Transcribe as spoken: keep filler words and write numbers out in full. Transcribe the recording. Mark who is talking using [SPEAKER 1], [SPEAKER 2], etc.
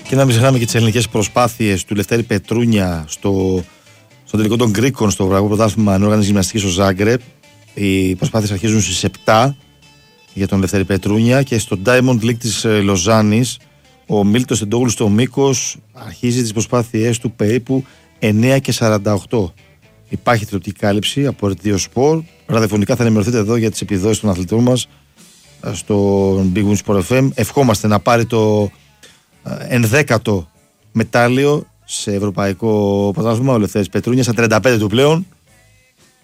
[SPEAKER 1] Και να μην ξεχνάμε και τις ελληνικές προσπάθειες του Λευτέρη Πετρούνια στο, στο τελικό των Γκρίκων στο Ευρωπαϊκό Πρωτάθλημα Ανόργανης Γυμναστικής στο Ζάγκρεπ. Οι προσπάθειες αρχίζουν στις επτά για τον Λευτέρη Πετρούνια και στο Diamond League της Λοζάνης ο Μίλτος Τεντόγλου στο μήκος αρχίζει τις προσπάθειές του περίπου εννέα και σαράντα οκτώ. Υπάρχει τηλεοπτική κάλυψη από Ρετίο Σπορ. Ραδιοφωνικά θα ενημερωθείτε εδώ για τις επιδόσεις των αθλητών μας στο Big Win Sport εφ εμ. Ευχόμαστε να πάρει το ενδέκατο μετάλλιο σε ευρωπαϊκό πρωτάθλημα ο Λευτέρης Πετρούνια στα τριάντα πέντε του πλέον.